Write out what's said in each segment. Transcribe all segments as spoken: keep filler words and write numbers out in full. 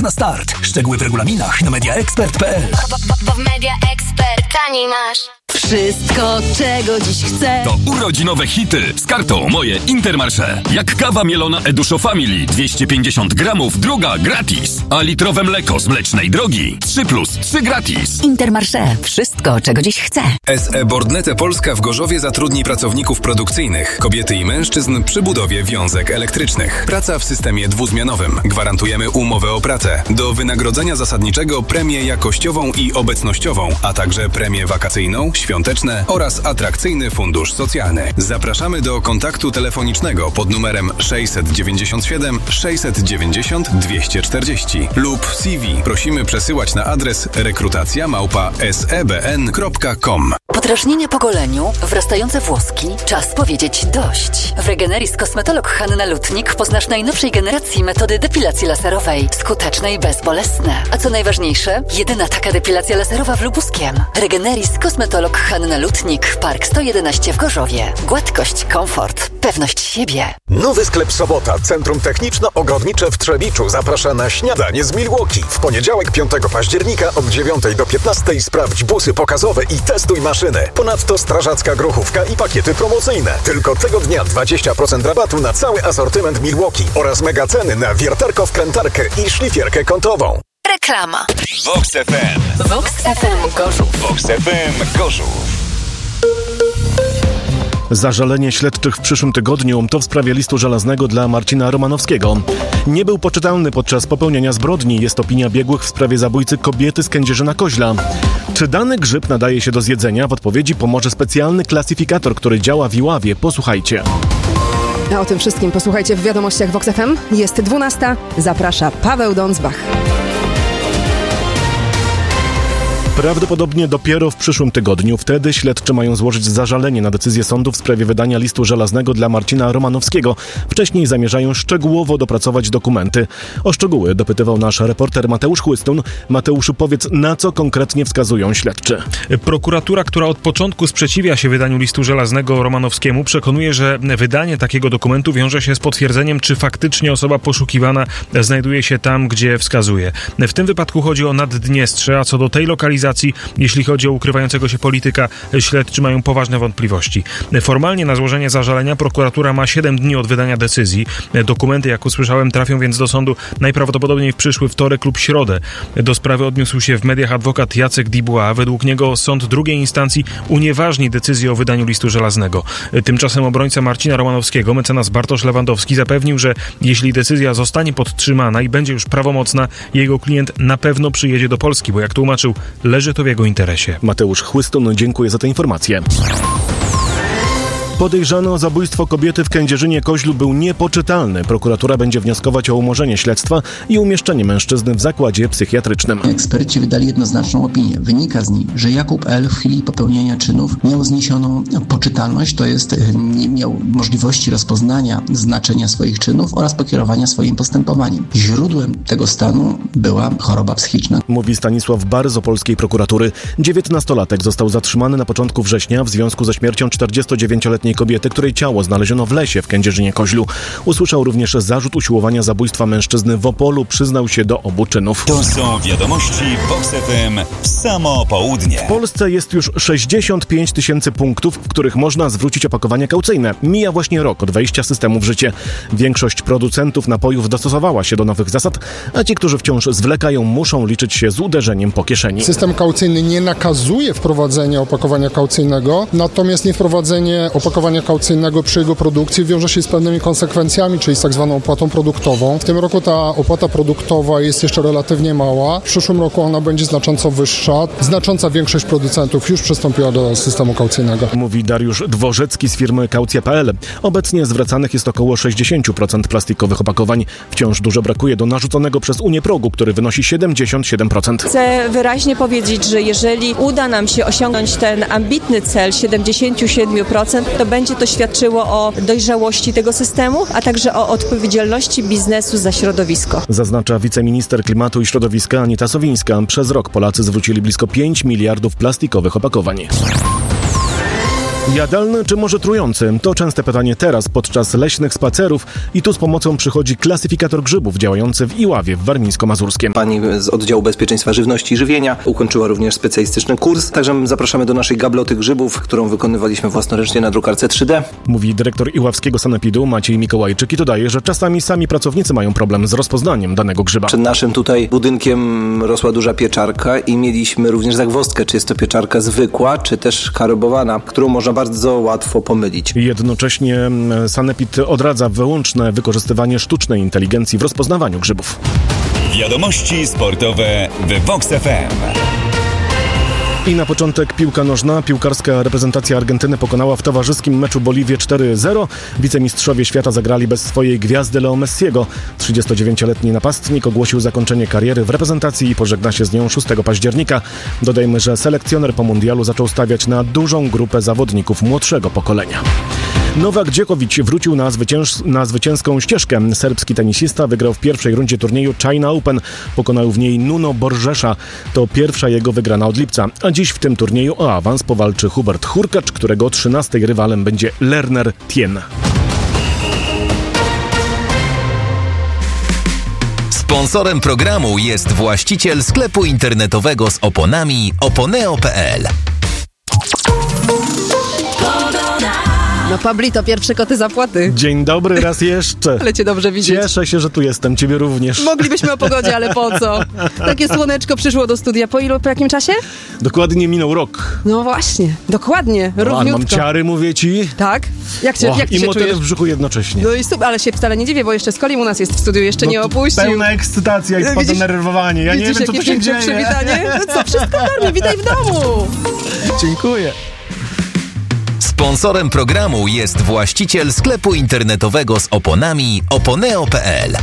na start. Szczegóły w regulaminach na media expert kropka p l. Bo w Media Expert taniej masz. Wszystko, czego dziś chcę. To urodzinowe hity z kartą Moje Intermarché. Jak kawa mielona Eduszo Family dwieście pięćdziesiąt gramów, druga gratis. A litrowe mleko z Mlecznej Drogi trzy plus trzy gratis. Intermarché. Wszystko, czego dziś chcę. S E Bordnete Polska w Gorzowie zatrudni pracowników produkcyjnych, kobiety i mężczyzn przy budowie wiązek elektrycznych. Praca w systemie dwuzmianowym. Gwarantujemy umowę o pracę. Do wynagrodzenia zasadniczego premię jakościową i obecnościową, a także premię wakacyjną, świąteczne oraz atrakcyjny fundusz socjalny. Zapraszamy do kontaktu telefonicznego pod numerem sześćset dziewięćdziesiąt siedem sześćset dziewięćdziesiąt dwieście czterdzieści lub C V prosimy przesyłać na adres rekrutacja małpa s e b n kropka com. Podrażnienie po goleniu, wrastające włoski. Czas powiedzieć dość. W Regeneris kosmetolog Hanna Lutnik poznasz najnowszej generacji metody depilacji laserowej. Skuteczne i bezbolesne. A co najważniejsze, jedyna taka depilacja laserowa w Lubuskiem. Regeneris kosmetolog Hanna Lutnik, Park sto jedenaście w Gorzowie. Gładkość, komfort, pewność siebie. Nowy sklep Sobota, Centrum Techniczno-Ogrodnicze w Trzebiczu zaprasza na śniadanie z Milwaukee. W poniedziałek piątego października od dziewiątej do piętnastej sprawdź busy pokazowe i testuj maszyny. Ponadto strażacka grochówka i pakiety promocyjne. Tylko tego dnia dwadzieścia procent rabatu na cały asortyment Milwaukee oraz mega ceny na wiertarko wkrętarkę i szlifierkę kątową. Reklama. Vox F M. Vox F M Gorzów. Vox F M Gorzów. Zażalenie śledczych w przyszłym tygodniu to w sprawie listu żelaznego dla Marcina Romanowskiego. Nie był poczytalny podczas popełnienia zbrodni, jest opinia biegłych w sprawie zabójcy kobiety z Kędzierzyna-Koźla. Czy dany grzyb nadaje się do zjedzenia? W odpowiedzi pomoże specjalny klasyfikator, który działa w Iławie. Posłuchajcie. A o tym wszystkim posłuchajcie w wiadomościach Vox F M. Jest dwunasta. Zaprasza Paweł Dądzbach. Prawdopodobnie dopiero w przyszłym tygodniu. Wtedy śledczy mają złożyć zażalenie na decyzję sądu w sprawie wydania listu żelaznego dla Marcina Romanowskiego. Wcześniej zamierzają szczegółowo dopracować dokumenty. O szczegóły dopytywał nasz reporter Mateusz Chłystun. Mateuszu, powiedz, na co konkretnie wskazują śledczy? Prokuratura, która od początku sprzeciwia się wydaniu listu żelaznego Romanowskiemu, przekonuje, że wydanie takiego dokumentu wiąże się z potwierdzeniem, czy faktycznie osoba poszukiwana znajduje się tam, gdzie wskazuje. W tym wypadku chodzi o Naddniestrze, a co do tej lokalizacji, jeśli chodzi o ukrywającego się polityka, śledczy mają poważne wątpliwości. Formalnie na złożenie zażalenia prokuratura ma siedem dni od wydania decyzji. Dokumenty, jak usłyszałem, trafią więc do sądu najprawdopodobniej w przyszły wtorek lub środę. Do sprawy odniósł się w mediach adwokat Jacek Dubois. Według niego sąd drugiej instancji unieważni decyzję o wydaniu listu żelaznego. Tymczasem obrońca Marcina Romanowskiego, mecenas Bartosz Lewandowski, zapewnił, że jeśli decyzja zostanie podtrzymana i będzie już prawomocna, jego klient na pewno przyjedzie do Polski, bo jak tłumaczył, leży to w jego interesie. Mateusz Chłystun, dziękuję za tę informację. Podejrzany o zabójstwo kobiety w Kędzierzynie-Koźlu był niepoczytalny. Prokuratura będzie wnioskować o umorzenie śledztwa i umieszczenie mężczyzny w zakładzie psychiatrycznym. Eksperci wydali jednoznaczną opinię. Wynika z niej, że Jakub L. w chwili popełnienia czynów miał zniesioną poczytalność, to jest nie miał możliwości rozpoznania znaczenia swoich czynów oraz pokierowania swoim postępowaniem. Źródłem tego stanu była choroba psychiczna. Mówi Stanisław Bar z opolskiej prokuratury. dziewiętnastolatek został zatrzymany na początku września w związku ze śmiercią czterdziestodziewięcioletniej kobiety, której ciało znaleziono w lesie w Kędzierzynie-Koźlu. Usłyszał również zarzut usiłowania zabójstwa mężczyzny w Opolu. Przyznał się do obu czynów. To są wiadomości Vox F M w samo południe. W Polsce jest już sześćdziesiąt pięć tysięcy punktów, w których można zwrócić opakowania kaucyjne. Mija właśnie rok od wejścia systemu w życie. Większość producentów napojów dostosowała się do nowych zasad, a ci, którzy wciąż zwlekają, muszą liczyć się z uderzeniem po kieszeni. System kaucyjny nie nakazuje wprowadzenia opakowania kaucyjnego, natomiast niewprowadzenie opakowania kaucyjnego przy jego produkcji wiąże się z pewnymi konsekwencjami, czyli z tak zwaną opłatą produktową. W tym roku ta opłata produktowa jest jeszcze relatywnie mała. W przyszłym roku ona będzie znacząco wyższa. Znacząca większość producentów już przystąpiła do systemu kaucyjnego. Mówi Dariusz Dworzecki z firmy kaucja kropka p l. Obecnie zwracanych jest około sześćdziesiąt procent plastikowych opakowań. Wciąż dużo brakuje do narzuconego przez Unię progu, który wynosi siedemdziesiąt siedem procent. Chcę wyraźnie powiedzieć, że jeżeli uda nam się osiągnąć ten ambitny cel siedemdziesiąt siedem procent, to będzie to świadczyło o dojrzałości tego systemu, a także o odpowiedzialności biznesu za środowisko. Zaznacza wiceminister klimatu i środowiska Anita Sowińska. Przez rok Polacy zwrócili blisko pięć miliardów plastikowych opakowań. Jadalny czy może trujący? To częste pytanie teraz podczas leśnych spacerów i tu z pomocą przychodzi klasyfikator grzybów działający w Iławie w Warmińsko-Mazurskiem. Pani z oddziału Bezpieczeństwa Żywności i Żywienia ukończyła również specjalistyczny kurs, także zapraszamy do naszej gabloty grzybów, którą wykonywaliśmy własnoręcznie na drukarce trzy D. Mówi dyrektor iławskiego sanepidu Maciej Mikołajczyk i dodaje, że czasami sami pracownicy mają problem z rozpoznaniem danego grzyba. Przed naszym tutaj budynkiem rosła duża pieczarka i mieliśmy również zagwozdkę, czy jest to pieczarka zwykła, czy też karybowana, którą można bardzo łatwo pomylić. Jednocześnie sanepid odradza wyłączne wykorzystywanie sztucznej inteligencji w rozpoznawaniu grzybów. Wiadomości sportowe w Vox F M. I na początek piłka nożna. Piłkarska reprezentacja Argentyny pokonała w towarzyskim meczu Boliwię cztery zero. Wicemistrzowie świata zagrali bez swojej gwiazdy Leo Messiego. trzydziestodziewięcioletni napastnik ogłosił zakończenie kariery w reprezentacji i pożegna się z nią szóstego października. Dodajmy, że selekcjoner po mundialu zaczął stawiać na dużą grupę zawodników młodszego pokolenia. Nowak Djokovic wrócił na, zwycięż- na zwycięską ścieżkę. Serbski tenisista wygrał w pierwszej rundzie turnieju China Open. Pokonał w niej Nuno Borgesza. To pierwsza jego wygrana od lipca. A dziś w tym turnieju o awans powalczy Hubert Hurkacz, którego trzynastym rywalem będzie Lerner Tien. Sponsorem programu jest właściciel sklepu internetowego z oponami oponeo kropka pe el. No Pablito, pierwsze koty zapłaty. Dzień dobry raz jeszcze. Ale cię dobrze widzieć. Cieszę się, że tu jestem, ciebie również. Moglibyśmy o pogodzie, ale po co? Takie słoneczko przyszło do studia. Po ilu, po jakim czasie? Dokładnie minął rok. No właśnie, dokładnie, No, równiutko. mam ciary, mówię ci. Tak? Jak, cię, Och, jak ty i się motyle czujesz? w brzuchu jednocześnie. No i super, ale się wcale nie dziwię, bo jeszcze Skolim u nas jest w studiu, jeszcze no, nie opuścił. Pełna ekscytacja i podenerwowanie. Ja widzisz, nie wiem, co tu się dzieje. Przywitanie? No co, wszystko w normie, witaj w domu. Dziękuję. Sponsorem programu jest właściciel sklepu internetowego z oponami oponeo kropka pe el.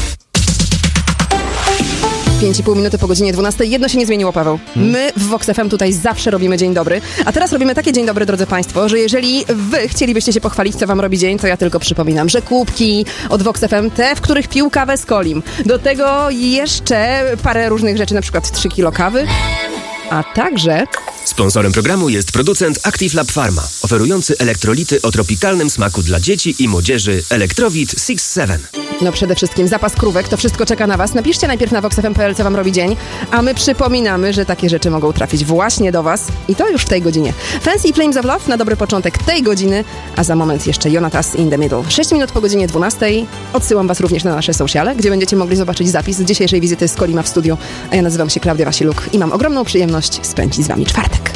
pięć i pół minuty po godzinie dwunastej. Jedno się nie zmieniło, Paweł. My w Vox F M tutaj zawsze robimy dzień dobry. A teraz robimy takie dzień dobry, drodzy Państwo, że jeżeli wy chcielibyście się pochwalić, co wam robi dzień, to ja tylko przypominam, że kubki od Vox F M, te, w których pił kawę z Kolim. Do tego jeszcze parę różnych rzeczy, na przykład trzy kilo kawy. A także... Sponsorem programu jest producent Active Lab Pharma, oferujący elektrolity o tropikalnym smaku dla dzieci i młodzieży Electrowit six seven. No przede wszystkim zapas krówek, to wszystko czeka na was. Napiszcie najpierw na vox f m kropka pe el, co wam robi dzień, a my przypominamy, że takie rzeczy mogą trafić właśnie do was i to już w tej godzinie. Fancy Flames of Love na dobry początek tej godziny, a za moment jeszcze Jonatas in the Middle. sześć minut po godzinie dwunastej. Odsyłam was również na nasze sociale, gdzie będziecie mogli zobaczyć zapis z dzisiejszej wizyty z Kolima w studiu. A ja nazywam się Klaudia Wasiluk i mam ogromną przyjemność spędzić z wami czwartek.